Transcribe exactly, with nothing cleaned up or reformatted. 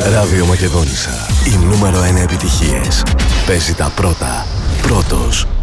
Ράδιο Μακεδόνισσα. Οι νούμερο ένα επιτυχίες. Παίζει τα πρώτα. Πρώτος.